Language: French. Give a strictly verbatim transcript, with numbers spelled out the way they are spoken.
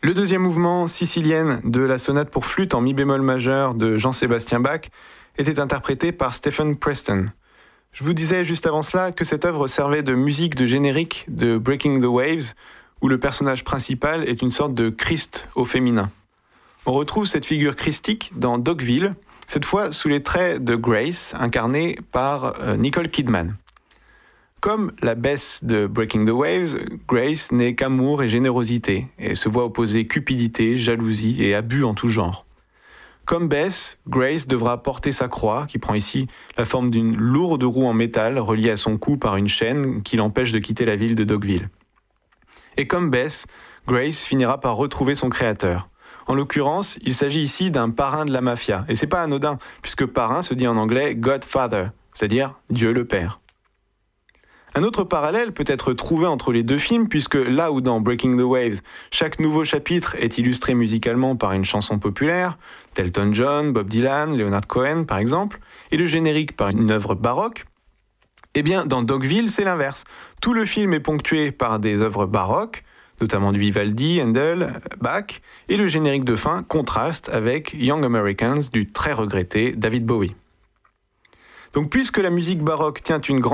Le deuxième mouvement, sicilienne, de la sonate pour flûte en mi bémol majeur de Jean-Sébastien Bach, était interprété par Stephen Preston. Je vous disais juste avant cela que cette œuvre servait de musique de générique de Breaking the Waves, où le personnage principal est une sorte de Christ au féminin. On retrouve cette figure christique dans Dogville, cette fois sous les traits de Grace, incarnée par euh, Nicole Kidman. Comme la Bess de Breaking the Waves, Grace n'est qu'amour et générosité, et se voit opposer cupidité, jalousie et abus en tout genre. Comme Bess, Grace devra porter sa croix, qui prend ici la forme d'une lourde roue en métal reliée à son cou par une chaîne qui l'empêche de quitter la ville de Dogville. Et comme Bess, Grace finira par retrouver son créateur. En l'occurrence, il s'agit ici d'un parrain de la mafia, et c'est pas anodin, puisque parrain se dit en anglais Godfather, c'est-à-dire Dieu le Père. Un autre parallèle peut être trouvé entre les deux films, puisque là où dans Breaking the Waves, chaque nouveau chapitre est illustré musicalement par une chanson populaire, d'Elton John, Bob Dylan, Leonard Cohen par exemple, et le générique par une œuvre baroque, eh bien dans Dogville c'est l'inverse. Tout le film est ponctué par des œuvres baroques, notamment du Vivaldi, Handel, Bach, et le générique de fin contraste avec Young Americans du très regretté David Bowie. Donc puisque la musique baroque tient une grande